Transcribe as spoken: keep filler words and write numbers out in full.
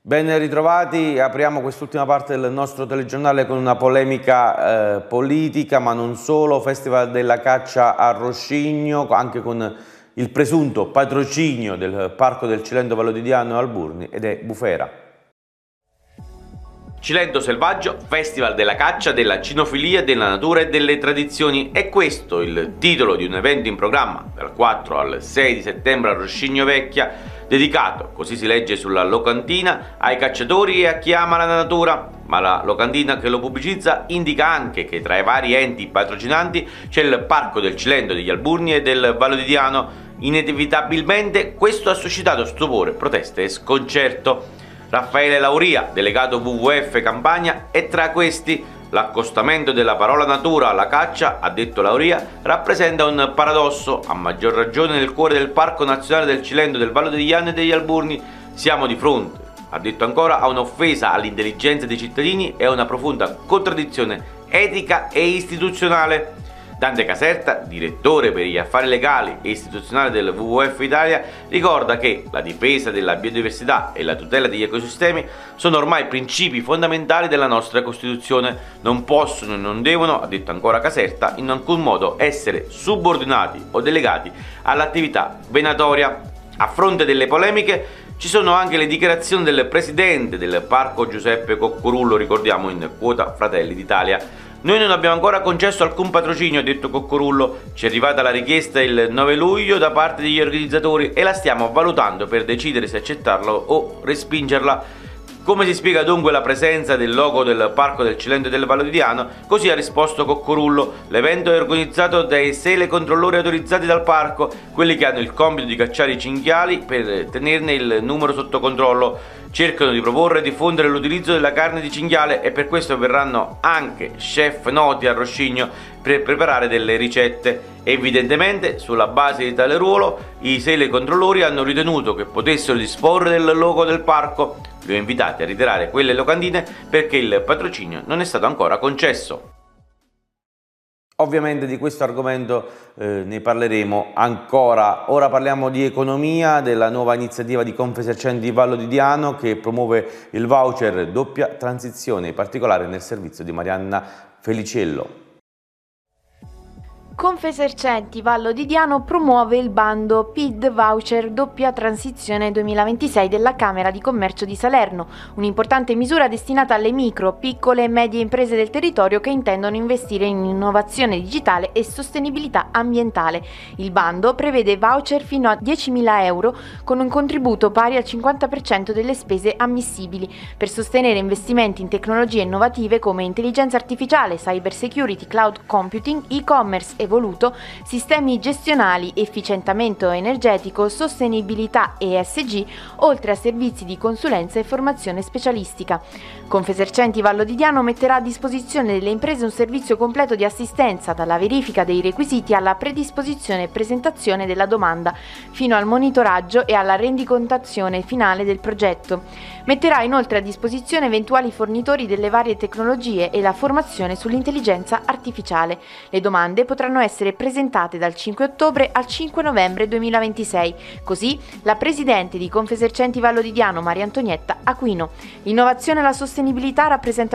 Ben ritrovati, apriamo quest'ultima parte del nostro telegiornale con una polemica eh, politica, ma non solo. Festival della caccia a Roscigno, anche con il presunto patrocinio del Parco del Cilento Vallodidiano Alburni, ed è bufera. Cilento Selvaggio, Festival della caccia, della cinofilia, della natura e delle tradizioni. È questo il titolo di un evento in programma dal quattro al sei di settembre a Roscigno Vecchia, dedicato, così si legge sulla locantina, ai cacciatori e a chi ama la natura. Ma la locantina che lo pubblicizza indica anche che tra i vari enti patrocinanti c'è il Parco del Cilento, degli Alburni e del Vallodidiano. Inevitabilmente questo ha suscitato stupore, proteste e sconcerto. Raffaele Lauria, delegato W W F Campania, è tra questi. L'accostamento della parola natura alla caccia, ha detto Lauria, rappresenta un paradosso, a maggior ragione nel cuore del Parco Nazionale del Cilento, del Vallodidiano e degli Alburni. Siamo di fronte, ha detto ancora, a un'offesa all'intelligenza dei cittadini e a una profonda contraddizione etica e istituzionale. Dante Caserta, direttore per gli affari legali e istituzionali del W W F Italia, ricorda che la difesa della biodiversità e la tutela degli ecosistemi sono ormai principi fondamentali della nostra Costituzione. Non possono e non devono, ha detto ancora Caserta, in alcun modo essere subordinati o delegati all'attività venatoria. A fronte delle polemiche ci sono anche le dichiarazioni del presidente del Parco Giuseppe Coccorullo, ricordiamo in quota Fratelli d'Italia. Noi non abbiamo ancora concesso alcun patrocinio, ha detto Coccorullo, ci è arrivata la richiesta il nove luglio da parte degli organizzatori e la stiamo valutando per decidere se accettarla o respingerla. Come si spiega dunque la presenza del logo del Parco del Cilento e del Vallodidiano? Così ha risposto Coccorullo: l'evento è organizzato dai sei controllori autorizzati dal parco, quelli che hanno il compito di cacciare i cinghiali per tenerne il numero sotto controllo. Cercano di proporre e diffondere l'utilizzo della carne di cinghiale e per questo verranno anche chef noti a Roscigno per preparare delle ricette. Evidentemente, sulla base di tale ruolo, i sei controllori hanno ritenuto che potessero disporre del logo del parco. Li ho invitati a ritirare quelle locandine perché il patrocinio non è stato ancora concesso. Ovviamente di questo argomento eh, ne parleremo ancora. Ora parliamo di economia, della nuova iniziativa di Confesercenti Vallodidiano che promuove il voucher doppia transizione, in particolare nel servizio di Marianna Feliciello. Confesercenti Vallodidiano promuove il bando P I D Voucher Doppia Transizione duemilaventisei della Camera di Commercio di Salerno, un'importante misura destinata alle micro, piccole e medie imprese del territorio che intendono investire in innovazione digitale e sostenibilità ambientale. Il bando prevede voucher fino a diecimila euro con un contributo pari al cinquanta per cento delle spese ammissibili per sostenere investimenti in tecnologie innovative come intelligenza artificiale, cyber security, cloud computing, e-commerce evoluto, sistemi gestionali, efficientamento energetico, sostenibilità E S G, oltre a servizi di consulenza e formazione specialistica. Confesercenti Vallodidiano metterà a disposizione delle imprese un servizio completo di assistenza, dalla verifica dei requisiti alla predisposizione e presentazione della domanda, fino al monitoraggio e alla rendicontazione finale del progetto. Metterà inoltre a disposizione eventuali fornitori delle varie tecnologie e la formazione sull'intelligenza artificiale. Le domande potranno essere presentate dal cinque ottobre al cinque novembre duemilaventisei. Così la presidente di Confesercenti Vallodidiano, Maria Antonietta Aquino. L'innovazione e la sostenibilità rappresentano